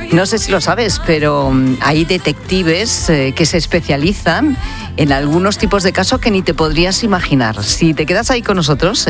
No sé si lo sabes, pero hay detectives que se especializan en algunos tipos de casos que ni te podrías imaginar. Si te quedas ahí con nosotros